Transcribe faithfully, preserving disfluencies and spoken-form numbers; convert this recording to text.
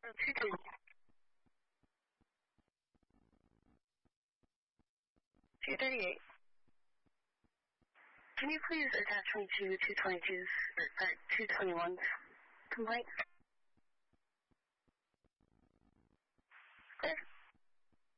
two thirty. two thirty-eight. Can you please attach me to two twenty-two's, or two twenty-one's complaint?